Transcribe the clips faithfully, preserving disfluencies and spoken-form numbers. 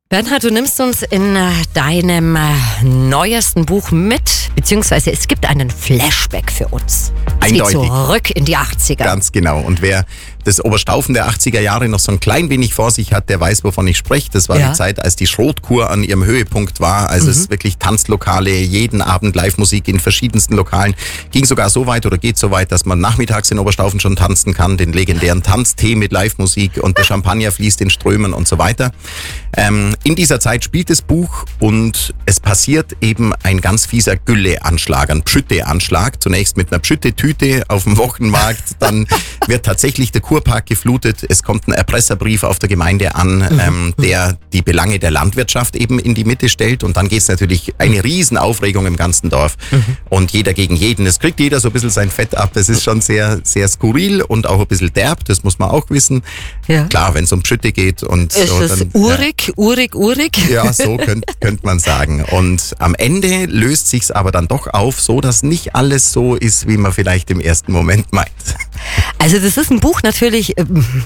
Bernhard, du nimmst uns in äh, deinem äh, neuesten Buch mit, beziehungsweise es gibt einen Flashback für uns. Es geht zurück in die achtziger. Ganz genau. Und wer das Oberstaufen der achtziger Jahre noch so ein klein wenig vor sich hat, der weiß, wovon ich spreche. Das war ja. die Zeit, als die Schrotkur an ihrem Höhepunkt war, als mhm. es wirklich Tanzlokale, jeden Abend Live-Musik in verschiedensten Lokalen. Ging sogar so weit oder geht so weit, dass man nachmittags in Oberstaufen schon tanzen kann, den legendären Tanztee mit Live-Musik und der Champagner fließt in Strömen und so weiter. Ähm, in dieser Zeit spielt das Buch und es passiert eben ein ganz fieser Gülle-Anschlag, ein Pschütte-Anschlag. Zunächst mit einer Pschütte-Tüte auf dem Wochenmarkt, dann wird tatsächlich der Kurpark geflutet. Es kommt ein Erpresserbrief auf der Gemeinde an, mhm. ähm, der die Belange der Landwirtschaft eben in die Mitte stellt. Und dann geht es natürlich eine riesen Aufregung im ganzen Dorf. Mhm. Und jeder gegen jeden. Es kriegt jeder so ein bisschen sein Fett ab. Es ist schon sehr, sehr skurril und auch ein bisschen derb. Das muss man auch wissen. Ja. Klar, wenn es um Pschütte geht. Und ist so, es dann, urig, ja. urig, urig? Ja, so könnte könnt man sagen. Und am Ende löst sich's aber dann doch auf, so dass nicht alles so ist, wie man vielleicht im ersten Moment meint. Also das ist ein Buch natürlich äh,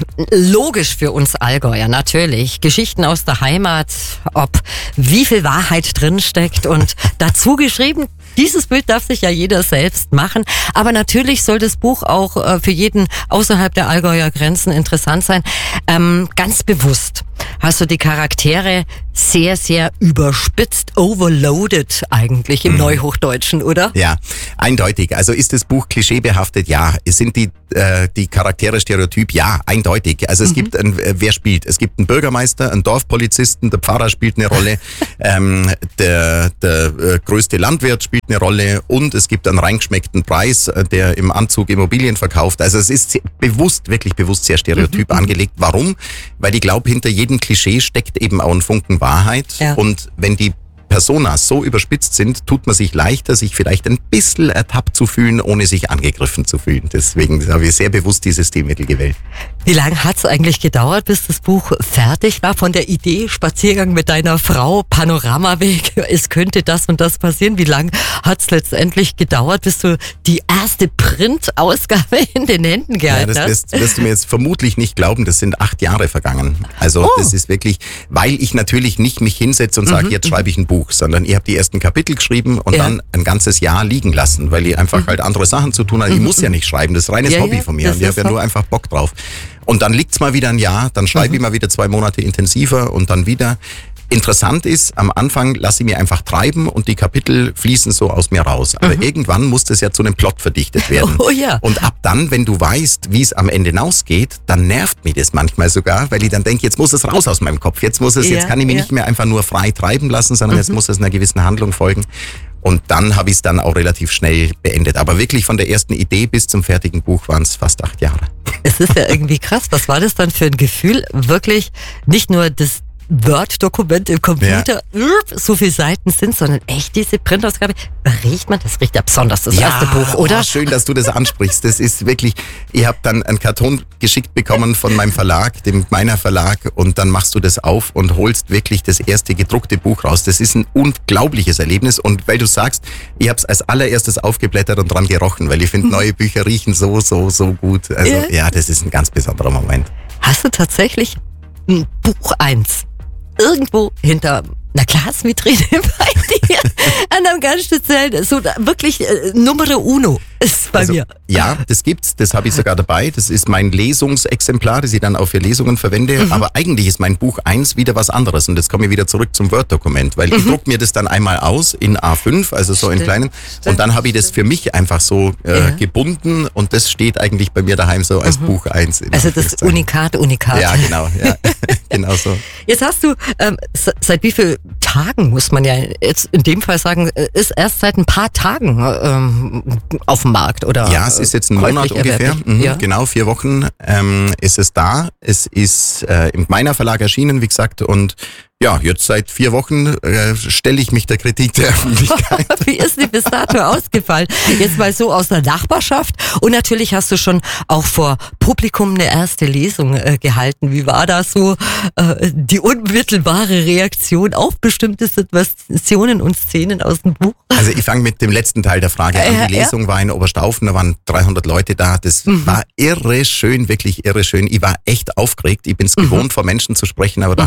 logisch für uns Allgäuer, natürlich. Geschichten aus der Heimat, ob wie viel Wahrheit drinsteckt und dazu geschrieben, dieses Bild darf sich ja jeder selbst machen. Aber natürlich soll das Buch auch äh, für jeden außerhalb der Allgäuer Grenzen interessant sein. Ähm, ganz bewusst hast du die Charaktere sehr, sehr überspitzt, overloaded eigentlich im mhm. Neuhochdeutschen, oder? Ja, eindeutig. Also ist das Buch klischeebehaftet? Ja. Sind die, äh, die Charaktere stereotyp? Ja, eindeutig. Also es mhm. gibt, ein, wer spielt? Es gibt einen Bürgermeister, einen Dorfpolizisten, der Pfarrer spielt eine Rolle, ähm, der, der äh, größte Landwirt spielt eine Rolle und es gibt einen reingeschmeckten Preis, äh, der im Anzug Immobilien verkauft. Also es ist sehr, bewusst, wirklich bewusst sehr stereotyp mhm. angelegt. Warum? Weil ich glaube, hinter jedem Klischee steckt eben auch ein Funken Wahrheit. Ja. Und wenn die Personas so überspitzt sind, tut man sich leichter, sich vielleicht ein bisschen ertappt zu fühlen, ohne sich angegriffen zu fühlen. Deswegen habe ich sehr bewusst dieses Stilmittel gewählt. Wie lange hat es eigentlich gedauert, bis das Buch fertig war? Von der Idee, Spaziergang mit deiner Frau, Panoramaweg, es könnte das und das passieren. Wie lange hat es letztendlich gedauert, bis du die erste Printausgabe in den Händen gehalten ja, das hast? Das wirst du mir jetzt vermutlich nicht glauben, das sind acht Jahre vergangen. Also oh. das ist wirklich, weil ich natürlich nicht mich hinsetze und sage, mhm. jetzt schreibe ich ein Buch, sondern ich habe die ersten Kapitel geschrieben und ja. dann ein ganzes Jahr liegen lassen, weil ich einfach mhm. halt andere Sachen zu tun habe. Ich muss ja nicht schreiben, das ist reines ja, Hobby ja, von mir und ich habe ja nur einfach Bock drauf. Und dann liegt's mal wieder ein Jahr, dann schreibe mhm. ich mal wieder zwei Monate intensiver und dann wieder. Interessant ist, am Anfang lasse ich mir einfach treiben und die Kapitel fließen so aus mir raus. Aber mhm. irgendwann muss das ja zu einem Plot verdichtet werden. Oh ja. Und ab dann, wenn du weißt, wie es am Ende hinausgeht, dann nervt mich das manchmal sogar, weil ich dann denke, jetzt muss es raus aus meinem Kopf. Jetzt muss es, ja, jetzt kann ich mich ja. nicht mehr einfach nur frei treiben lassen, sondern mhm. jetzt muss es einer gewissen Handlung folgen. Und dann habe ich es dann auch relativ schnell beendet. Aber wirklich von der ersten Idee bis zum fertigen Buch waren es fast acht Jahre. Es ist ja irgendwie krass. Was war das dann für ein Gefühl? Wirklich nicht nur das Word-Dokument im Computer, ja. so viele Seiten sind, sondern echt diese Printausgabe. Riecht man, das riecht ja besonders, das ja, erste Buch, oder? Oh, schön, dass du das ansprichst. Das ist wirklich, ich habe dann einen Karton geschickt bekommen von meinem Verlag, dem meiner Verlag, und dann machst du das auf und holst wirklich das erste gedruckte Buch raus. Das ist ein unglaubliches Erlebnis und weil du sagst, ich habe es als allererstes aufgeblättert und dran gerochen, weil ich finde, neue Bücher riechen so, so, so gut. Also ja. ja, das ist ein ganz besonderer Moment. Hast du tatsächlich ein Buch eins irgendwo hinter einer Glasvitrine bei dir, an einem ganz speziellen, so wirklich äh, Numero Uno ist bei also, mir. Ja, das gibt's, das habe ich sogar dabei. Das ist mein Lesungsexemplar, das ich dann auch für Lesungen verwende. Mhm. Aber eigentlich ist mein Buch eins wieder was anderes. Und jetzt komme ich wieder zurück zum Word-Dokument, weil mhm. ich druck mir das dann einmal aus in A fünf, also so Stimmt. in kleinen. Stimmt. Und dann habe ich das für mich einfach so äh, ja. gebunden und das steht eigentlich bei mir daheim so als mhm. Buch eins. Also das Unikat, Unikat. Ja, genau, ja. genau so. Jetzt hast du, ähm, seit wie viel Tagen, muss man ja jetzt in dem Fall sagen, ist erst seit ein paar Tagen ähm, auf dem Markt, oder? Ja, es ist jetzt ein Monat ungefähr, mhm, ja. genau, vier Wochen ähm, ist es da. Es ist äh, im Meiner Verlag erschienen, wie gesagt, und ja, jetzt seit vier Wochen äh, stelle ich mich der Kritik der Öffentlichkeit. Wie ist die bis dato ausgefallen? Jetzt mal so aus der Nachbarschaft. Und natürlich hast du schon auch vor Publikum eine erste Lesung äh, gehalten. Wie war da so äh, die unmittelbare Reaktion auf bestimmte Situationen und Szenen aus dem Buch? Also ich fange mit dem letzten Teil der Frage an. Die Lesung ja. war in Oberstaufen, da waren dreihundert Leute da. Das mhm. war irre schön, wirklich irre schön. Ich war echt aufgeregt. Ich bin es mhm. gewohnt, vor Menschen zu sprechen, aber da mhm. habe ich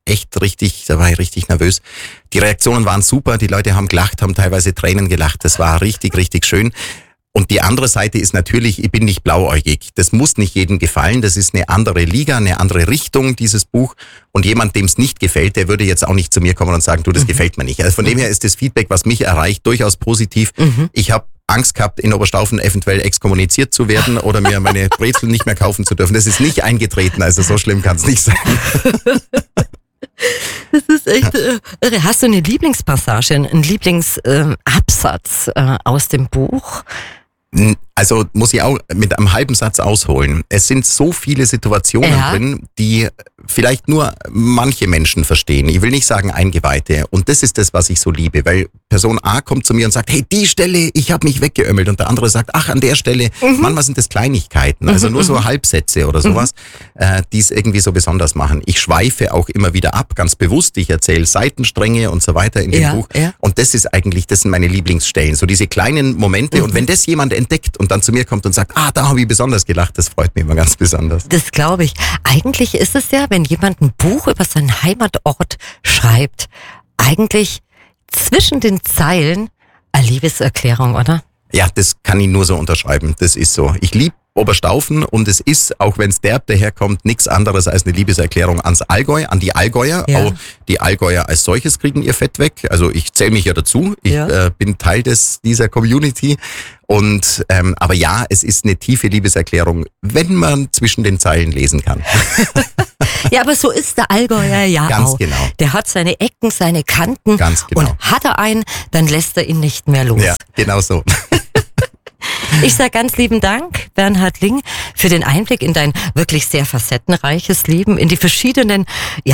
echt richtig, da war ich richtig nervös. Die Reaktionen waren super, die Leute haben gelacht, haben teilweise Tränen gelacht. Das war richtig, richtig schön. Und die andere Seite ist natürlich, ich bin nicht blauäugig. Das muss nicht jedem gefallen. Das ist eine andere Liga, eine andere Richtung, dieses Buch. Und jemand, dem es nicht gefällt, der würde jetzt auch nicht zu mir kommen und sagen, du, das mhm. gefällt mir nicht. Also von mhm. dem her ist das Feedback, was mich erreicht, durchaus positiv. Mhm. Ich habe Angst gehabt, in Oberstaufen eventuell exkommuniziert zu werden oder mir meine Brezel nicht mehr kaufen zu dürfen. Das ist nicht eingetreten, also so schlimm kann es nicht sein. Das ist echt äh, irre. Hast du eine Lieblingspassage, einen Lieblingsabsatz äh, äh, aus dem Buch? Also muss ich auch mit einem halben Satz ausholen. Es sind so viele Situationen ja. drin, die vielleicht nur manche Menschen verstehen. Ich will nicht sagen Eingeweihte. Und das ist das, was ich so liebe. Weil Person A kommt zu mir und sagt, hey, die Stelle, ich habe mich weggeömmelt. Und der andere sagt, ach, an der Stelle, mhm. manchmal sind das Kleinigkeiten. Also mhm. nur so Halbsätze oder sowas, mhm. äh, die es irgendwie so besonders machen. Ich schweife auch immer wieder ab, ganz bewusst. Ich erzähle Seitenstränge und so weiter in dem ja, Buch. Ja. Und das ist eigentlich, das sind meine Lieblingsstellen. So diese kleinen Momente. Mhm. Und wenn das jemand entdeckt und dann zu mir kommt und sagt, ah, da habe ich besonders gelacht, das freut mich immer ganz besonders. Das glaube ich. Eigentlich ist es ja, wenn jemand ein Buch über seinen Heimatort schreibt, eigentlich zwischen den Zeilen eine Liebeserklärung, oder? Ja, das kann ich nur so unterschreiben. Das ist so. Ich liebe Oberstaufen und es ist, auch wenn es derb daherkommt, nichts anderes als eine Liebeserklärung ans Allgäu, an die Allgäuer. Ja. Auch die Allgäuer als solches kriegen ihr Fett weg. Also ich zähle mich ja dazu. Ich ja. äh, bin Teil des dieser Community. Und ähm, aber ja, es ist eine tiefe Liebeserklärung, wenn man zwischen den Zeilen lesen kann. Ja, aber so ist der Allgäuer ja Ganz auch. Genau. Der hat seine Ecken, seine Kanten. Ganz genau. Und hat er einen, dann lässt er ihn nicht mehr los. Ja, genau so. Ich sage ganz lieben Dank, Bernhard Ling, für den Einblick in dein wirklich sehr facettenreiches Leben, in die verschiedenen ja,